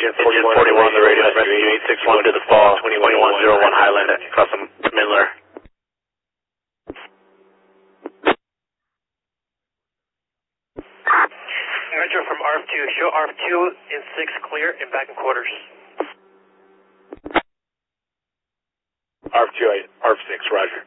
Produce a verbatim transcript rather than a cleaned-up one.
Engine forty-one, the radio, rescue eight six one to the fall, twenty-one oh one Highland, custom Midler. Metro from R F two, show R F two in six clear and back in quarters. R F two, R F six, roger.